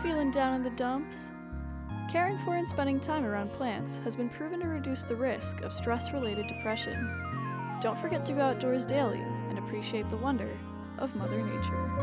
Feeling down in the dumps? Caring for and spending time around plants has been proven to reduce the risk of stress-related depression. Don't forget to go outdoors daily and appreciate the wonder of Mother Nature.